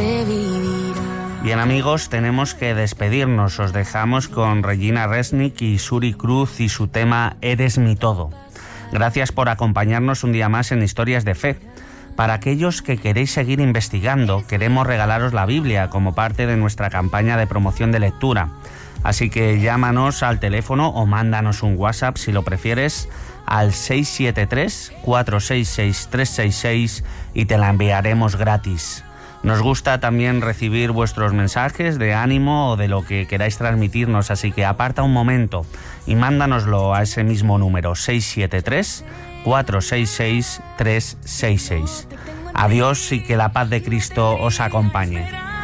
revivirá. Bien, amigos, tenemos que despedirnos. Os dejamos con Regina Resnick y Suri Cruz y su tema Eres mi todo. Gracias por acompañarnos un día más en Historias de Fe. Para aquellos que queréis seguir investigando, queremos regalaros la Biblia como parte de nuestra campaña de promoción de lectura. Así que llámanos al teléfono o mándanos un WhatsApp si lo prefieres al 673-466-366 y te la enviaremos gratis. Nos gusta también recibir vuestros mensajes de ánimo o de lo que queráis transmitirnos, así que aparta un momento y mándanoslo a ese mismo número, 673-466-366. Adiós y que la paz de Cristo os acompañe.